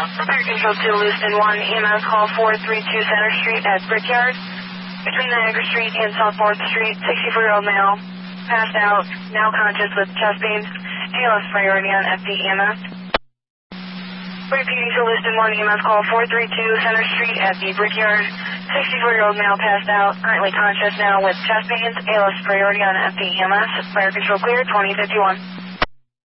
Fire Control 2, Lewiston 1, EMS call 432 Center Street at Brickyard. Between Niagara Street and South 4th Street, 64-year-old male, passed out, now conscious with chest pains, ALS priority on FDEMS. Repeating to Lewiston 1, EMS call 432 Center Street at the Brickyard. 64-year-old male passed out, currently conscious now with chest pains, ALS priority on FDEMS. Fire Control clear, 2051.